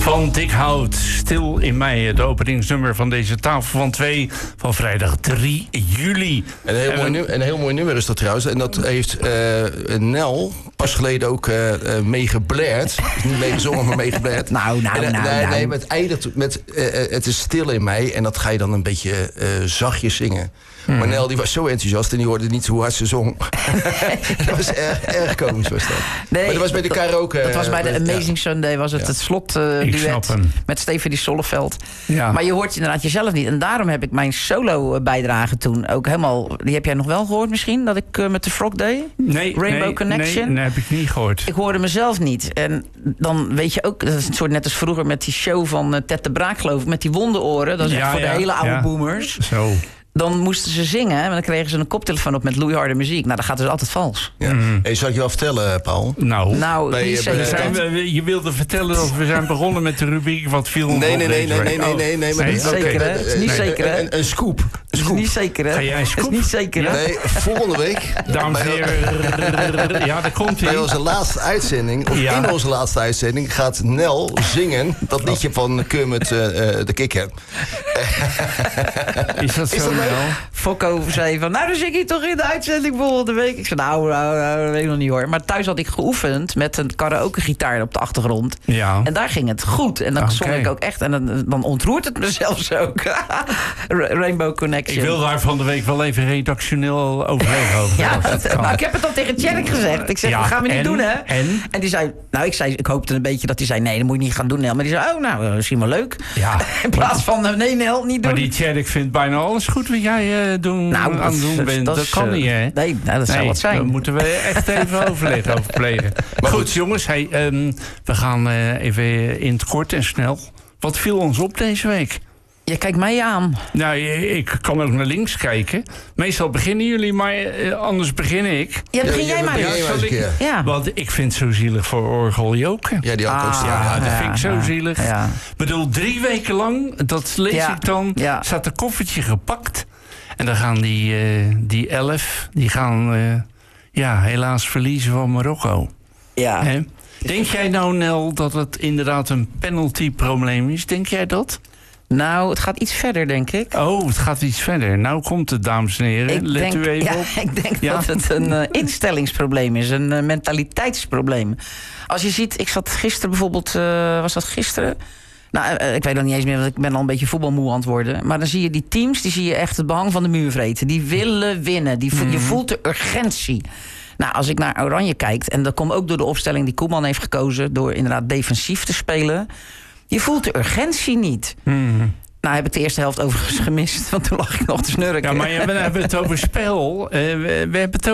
Van Dick Hout, Stil in mei, het openingsnummer van deze tafel van 2 van vrijdag 3 juli. Een heel mooi nummer is dat trouwens. En dat heeft Nel pas geleden ook meegeblerd. Niet meegezongen, maar meegeblerd. Nou. Nee, maar het eindigt met het is stil in mei. En dat ga je dan een beetje zachtjes zingen. Maar Nel die was zo enthousiast en die hoorde niet hoe hard ze zong. Dat was erg komisch was dat. Nee, maar dat was bij de karaoke. Dat was bij de Amazing Sunday, was het slotduet met Stefanie Solleveld. Ja. Maar je hoort inderdaad jezelf niet. En daarom heb ik mijn solo bijdrage toen ook helemaal... Die heb jij nog wel gehoord misschien, dat ik met de Frog deed? Nee, Rainbow Connection. Nee, heb ik niet gehoord. Ik hoorde mezelf niet. En dan weet je ook, dat is een soort net als vroeger met die show van Ted de Braak geloof ik, met die wondenoren. Dat is echt voor de hele oude boomers. Zo. Dan moesten ze zingen en dan kregen ze een koptelefoon op met loeiharde muziek. Nou, dan gaat het dus altijd vals. Ja. Hey, zal ik je wel vertellen, Paul? Nou je wilde vertellen dat we zijn begonnen met de rubriek wat viel ons op. Nee, maar niet zeker, hè? Het is niet zeker, hè? Een scoop. Het is niet zeker, hè? Ga jij een scoop? Het is niet zeker, hè? Nee, volgende week. Dames en heren, ja, daar komt hij. Bij onze laatste uitzending, of in onze laatste uitzending, gaat Nel zingen dat liedje van Kermit de Kikker. Is dat zo, Nel? Fokko zei van, nou dan zing ik toch in de uitzending volgende week. Ik zei, nou, dat weet ik nog niet hoor. Maar thuis had ik geoefend met een karaoke-gitaar op de achtergrond. Ja. En daar ging het goed. En dan zong ik ook echt. En dan ontroert het me zelfs ook. Rainbow Connection. Ik wil daar van de week wel even redactioneel overleg over. Maar ik heb het al tegen Tjerk gezegd. Ik zeg, dat gaan we niet doen, hè? En die zei, ik hoopte een beetje dat hij zei, nee, dat moet je niet gaan doen, Nel. Maar die zei, misschien wel leuk. Ja. In plaats van, nee, Nel, niet doen. Maar die Tjerk vindt bijna alles goed wat jij aan het doen bent. Dat kan niet, hè? Nee, dat zou wat zijn. Daar moeten we echt even overleg over plegen. Maar goed, jongens, we gaan even in het kort en snel. Wat viel ons op deze week? Je kijkt mij aan. Nou, ik kan ook naar links kijken. Meestal beginnen jullie, maar anders begin ik. Ja, begin jij maar eens. Want ik vind het zo zielig voor Orgel Joken. Ja, die had ook staan. Ja, dat vind ik zo zielig. Ja. Ik bedoel, 3 weken lang, dat lees ik dan, staat een koffertje gepakt. En dan gaan die 11, die gaan helaas verliezen van Marokko. Ja. He? Denk jij nou, Nel, dat het inderdaad een penalty-probleem is? Denk jij dat? Nou, het gaat iets verder, denk ik. Oh, het gaat iets verder. Nou komt het, dames en heren. Let u even op. Ik denk dat het een instellingsprobleem is. Een mentaliteitsprobleem. Als je ziet, ik zat gisteren bijvoorbeeld... was dat gisteren? Nou, ik weet nog niet eens meer, want ik ben al een beetje voetbalmoe aan het worden. Maar dan zie je die teams, die zie je echt het behang van de muur vreten. Die willen winnen. Je voelt de urgentie. Nou, als ik naar Oranje kijk, en dat komt ook door de opstelling die Koeman heeft gekozen, door inderdaad defensief te spelen. Je voelt de urgentie niet. Nou, heb ik de eerste helft overigens gemist, want toen lag ik nog te snurken. Ja, maar we hebben het over spel. We hebben het